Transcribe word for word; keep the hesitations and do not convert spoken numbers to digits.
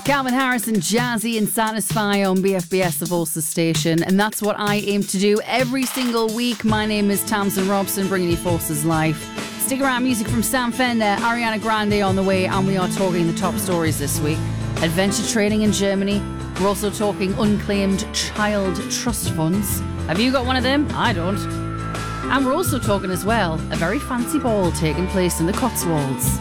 Calvin Harris and Jazzy and Satisfy on B F B S, the Voices station, and that's what I aim to do every single week. My name is Tamsin Robson, bringing you Forces Life. Stick around, music from Sam Fender, Ariana Grande on the way, and we are talking the top stories this week. Adventure trading in Germany. We're also talking unclaimed child trust funds. Have you got one of them? I don't. And we're also talking as well a very fancy ball taking place in the Cotswolds.